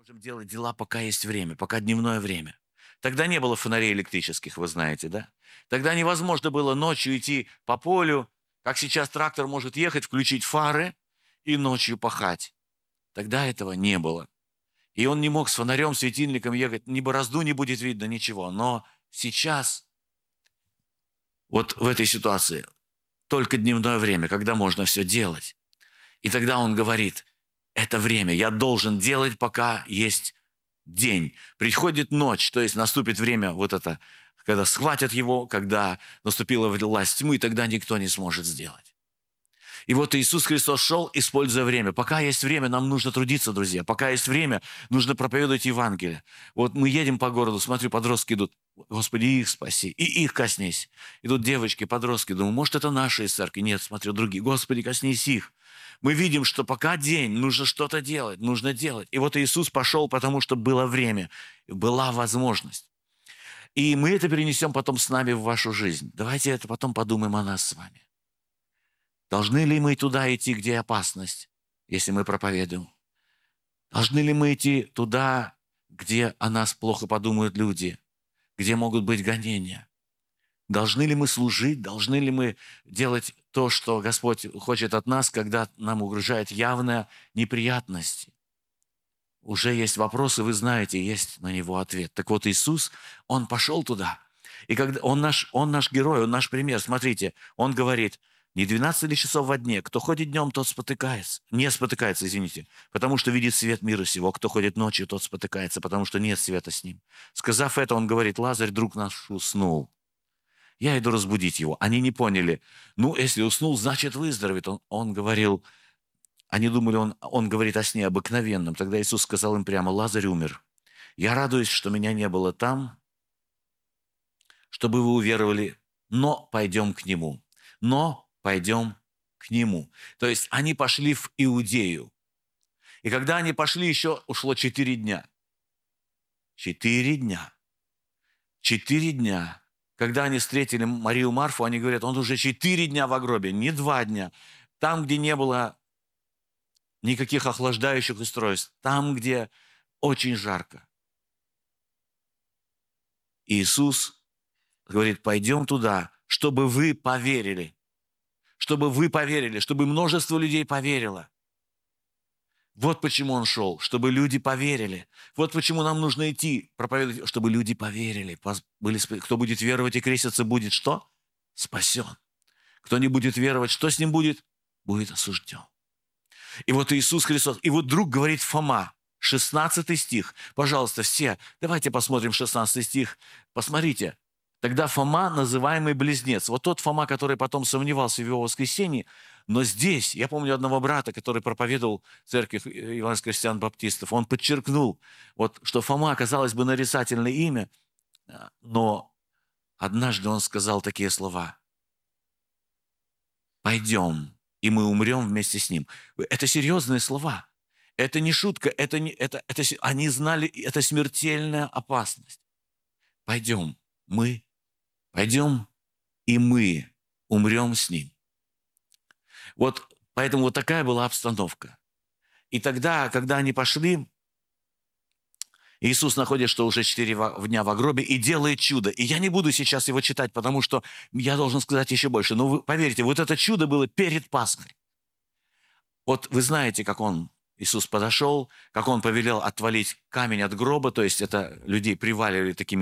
Можем делать дела, пока есть время, пока дневное время. Тогда не было фонарей электрических, вы знаете, да? Тогда невозможно было ночью идти по полю, как сейчас трактор может ехать, включить фары и ночью пахать. Тогда этого не было. И он не мог с фонарем, светильником ехать, ни борозду не будет видно, ничего. Но сейчас, вот в этой ситуации, только дневное время, когда можно все делать. И тогда он говорит, это время я должен делать, пока есть день. Приходит ночь, то есть наступит время вот это, когда схватят его, когда наступила власть тьмы, и тогда никто не сможет сделать. И вот Иисус Христос шел, используя время. Пока есть время, нам нужно трудиться, друзья. Пока есть время, нужно проповедовать Евангелие. Вот мы едем по городу, смотрю, подростки идут. Господи, их спаси, и их коснись. Идут девочки, подростки. Думаю, может, это наши из церкви. Нет, смотрю, другие. Господи, коснись их. Мы видим, что пока день, нужно что-то делать, нужно делать. И вот Иисус пошел, потому что было время, была возможность. И мы это перенесем потом с нами в вашу жизнь. Давайте это потом подумаем о нас с вами. Должны ли мы туда идти, где опасность, если мы проповедуем? Должны ли мы идти туда, где о нас плохо подумают люди, где могут быть гонения? Должны ли мы служить? Должны ли мы делать то, что Господь хочет от нас, когда нам угрожает явная неприятность? Уже есть вопросы, вы знаете, есть на него ответ. Так вот, Иисус, Он пошел туда. И когда он наш герой, Он наш пример. Смотрите, Он говорит, не 12 ли часов во дне, кто ходит днем, тот спотыкается. Не спотыкается, извините, потому что видит свет мира сего. Кто ходит ночью, тот спотыкается, потому что нет света с ним. Сказав это, Он говорит, Лазарь, друг наш, уснул. Я иду разбудить его. Они не поняли. Ну, если уснул, значит выздоровеет. Он говорил, они думали, он говорит о сне обыкновенном. Тогда Иисус сказал им прямо, Лазарь умер. Я радуюсь, что меня не было там, чтобы вы уверовали, но пойдем к нему. Но пойдем к нему. То есть они пошли в Иудею. И когда они пошли, еще ушло 4 дня. 4 дня. 4 дня. Когда они встретили Марию Марфу, они говорят, он уже 4 дня в гробе, не 2 дня. Там, где не было никаких охлаждающих устройств, там, где очень жарко. Иисус говорит, пойдем туда, чтобы вы поверили. Чтобы вы поверили, чтобы множество людей поверило. Вот почему он шел, чтобы люди поверили. Вот почему нам нужно идти, проповедовать, чтобы люди поверили. Кто будет веровать и креститься, будет что? Спасен. Кто не будет веровать, что с ним будет? Будет осужден. И вот Иисус Христос, и вот вдруг говорит Фома, 16 стих. Пожалуйста, все, давайте посмотрим 16 стих. Посмотрите. Тогда Фома, называемый Близнец. Вот тот Фома, который потом сомневался в его воскресении. Но здесь, я помню одного брата, который проповедовал в церкви евангельских христиан-баптистов, он подчеркнул, вот, что Фома, казалось бы, нарицательное имя, но однажды он сказал такие слова. «Пойдем, и мы умрем вместе с ним». Это серьезные слова. Это не шутка, они знали, это смертельная опасность. Пойдем, и мы умрем с ним. Вот поэтому вот такая была обстановка. И тогда, когда они пошли, Иисус находит, что уже 4 дня в гробе, и делает чудо. И я не буду сейчас его читать, потому что я должен сказать еще больше. Но вы поверьте, вот это чудо было перед Пасхой. Вот вы знаете, как Иисус подошел, как он повелел отвалить камень от гроба, то есть это людей приваливали такими